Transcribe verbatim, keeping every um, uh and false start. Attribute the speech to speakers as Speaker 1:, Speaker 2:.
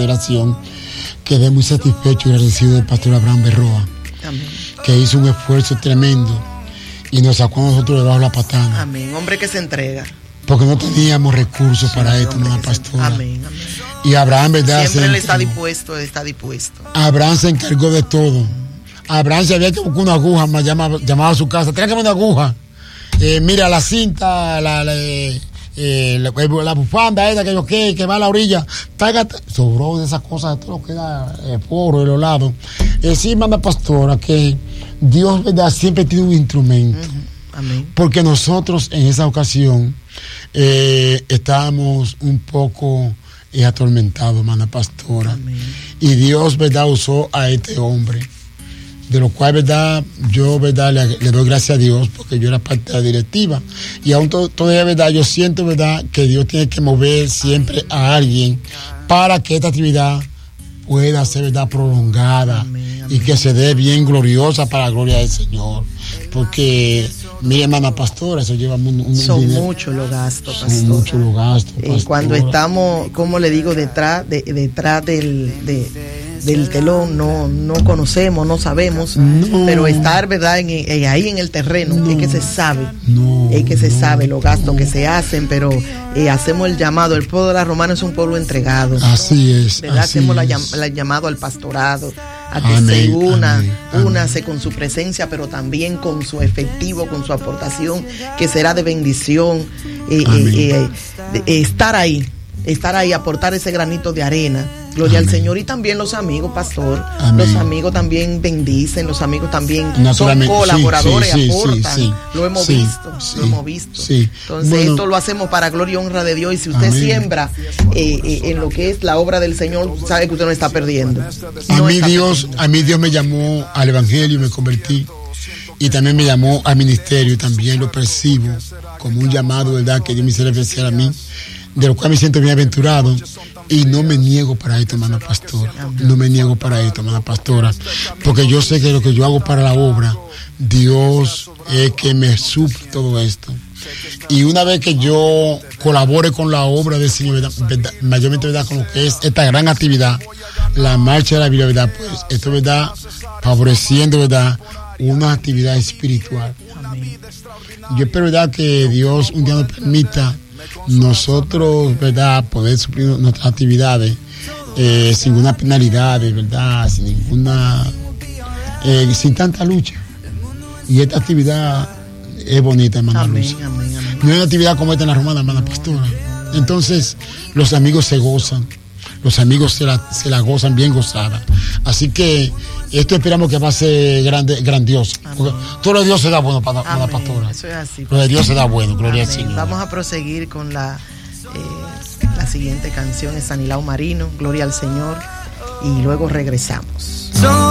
Speaker 1: generación, quedé muy satisfecho y agradecido del pastor Abraham Berroa, amén, que hizo un esfuerzo tremendo y nos sacó a nosotros debajo de la patana.
Speaker 2: Amén, hombre que se entrega.
Speaker 1: Porque no teníamos recursos sí, para esto, no, pastora.
Speaker 2: Amén, amén.
Speaker 1: Y Abraham, ¿verdad?
Speaker 2: Siempre
Speaker 1: se
Speaker 2: él está dispuesto, está dispuesto.
Speaker 1: Abraham se encargó de todo. Abraham se había que buscar una aguja, me llamaba, llamaba a su casa, tráigame una aguja. Eh, mira la cinta, la, la, eh, la, la bufanda esa que yo que, que va a la orilla, tráigate. Sobró de esas cosas, todo lo que da el foro, el olado. Eh, sí, manda pastora, que Dios, ¿verdad? Siempre tiene un instrumento.
Speaker 2: Uh-huh. Amén.
Speaker 1: Porque nosotros en esa ocasión eh, estábamos un poco eh, atormentados, mana pastora. Amén. Y Dios, ¿verdad? Usó a este hombre, de lo cual, ¿verdad? Yo, ¿verdad? Le, le doy gracias a Dios porque yo era parte de la directiva. Y aún to, todavía, ¿verdad? Yo siento, ¿verdad? Que Dios tiene que mover siempre a alguien para que esta actividad pueda ser, ¿verdad? Prolongada. Amén, amén. Y que se dé bien gloriosa para la gloria del Señor. Porque, mi hermana pastora, eso lleva un, un
Speaker 2: Son
Speaker 1: dinero.
Speaker 2: muchos los gastos, pastor.
Speaker 1: Son muchos los gastos,
Speaker 2: eh, Cuando estamos, como le digo, detrás, de, detrás del... De, del telón, no, no conocemos, no sabemos, no, pero estar, ¿verdad? En, en, ahí en el terreno, no, es que se sabe, no, es que se no, sabe los gastos no. que se hacen, pero eh, hacemos el llamado. El pueblo de la Romana es un pueblo entregado.
Speaker 1: Así es.
Speaker 2: ¿Verdad?
Speaker 1: Así
Speaker 2: hacemos
Speaker 1: es.
Speaker 2: La, la llamado al pastorado, a que
Speaker 1: amén,
Speaker 2: se una,
Speaker 1: amén,
Speaker 2: únase con su presencia, pero también con su efectivo, con su aportación, que será de bendición, eh, eh, eh, de, estar ahí. Estar ahí, aportar ese granito de arena. Gloria amén. Al Señor. Y también los amigos, pastor. Amén. Los amigos también bendicen, los amigos también son colaboradores, sí, sí, aportan. Sí, sí, lo hemos sí, visto, sí, lo hemos visto.
Speaker 1: Sí.
Speaker 2: Entonces,
Speaker 1: bueno,
Speaker 2: esto lo hacemos para gloria y honra de Dios. Y si usted amén. Siembra eh, eh, en lo que es la obra del Señor, sabe que usted no está perdiendo.
Speaker 1: A
Speaker 2: no
Speaker 1: mí Dios, perdiendo. A mí Dios me llamó al Evangelio y me convertí. Y también me llamó al ministerio, y también lo percibo como un llamado, ¿verdad? Que Dios me hizo especial a mí, de lo cual me siento bienaventurado y no me niego para esto, hermana pastora. No me niego para esto, hermana pastora, porque yo sé que lo que yo hago para la obra, Dios es que me suple todo esto. Y una vez que yo colabore con la obra del Señor, ¿verdad? ¿verdad? Mayormente, ¿verdad? Con lo que es esta gran actividad, la marcha de la Biblia, ¿verdad? Pues esto, ¿verdad? Favoreciendo, ¿verdad? Una actividad espiritual. Yo espero, ¿verdad? Que Dios un día nos permita nosotros, ¿verdad? Poder suplir nuestras actividades eh, sin una penalidad, ¿verdad? Sin ninguna, eh, sin tanta lucha. Y esta actividad es bonita, hermana Luz. No hay una actividad como esta en la Romana, hermana pastora. Entonces, los amigos se gozan, los amigos se la, se la gozan bien gozada. Así que esto esperamos que va a ser grande, grandioso. Todo lo de Dios se da bueno para, para la pastora.
Speaker 2: Eso es así.
Speaker 1: Lo de Dios se da bueno, gloria al Señor.
Speaker 2: Vamos a proseguir con la, eh, la siguiente canción, es Sanilao Marino, Gloria al Señor, y luego regresamos. Amén.